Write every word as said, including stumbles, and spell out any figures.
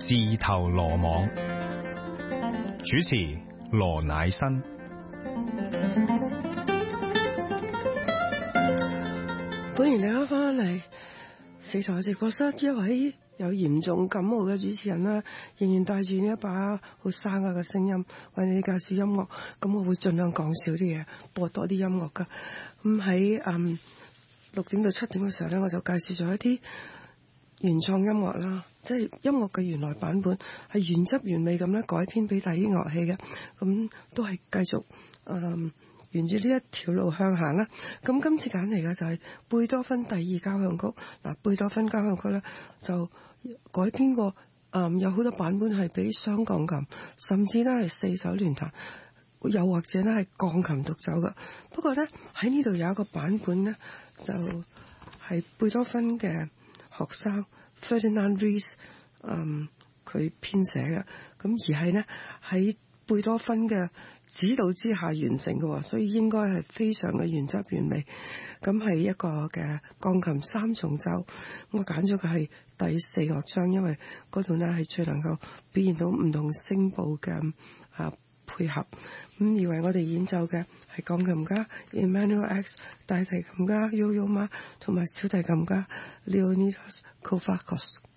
自投羅網。主持羅乃新。 歡迎大家翻嚟四台直播室。一位有嚴重感冒嘅主持人啦，仍然帶住呢一把好沙啞嘅聲音為你介紹音樂。咁我會盡量講少啲嘢，播多啲音樂噶。咁喺嗯六點到七點嘅時候咧，我就介紹咗一啲原創音樂啦，即係音樂嘅原來版本係原汁原味咁咧改編俾第啲樂器嘅。咁都係繼續嗯。沿住呢一條路向行啦，咁今次揀嚟嘅就係貝多芬第二交響曲。嗱，貝多芬交響曲咧就改編過，嗯，有好多版本係俾雙鋼琴，甚至咧係四手聯彈，又或者咧係鋼琴獨奏嘅。不過咧喺呢度有一個版本咧，就係貝多芬嘅學生 Ferdinand Ries， 嗯，佢編寫嘅，咁而係咧喺貝多芬嘅指導之下完成嘅，所以應該係非常嘅原汁原味。咁係一個嘅鋼琴三重奏，我揀咗嘅係第四樂章，因為嗰度呢係最能夠表現到唔同聲部嘅啊配合。咁而為我哋演奏嘅係鋼琴家 Emanuel X、大提琴家 Yo-Yo Ma 同埋小提琴家 Leonidas Kavakos。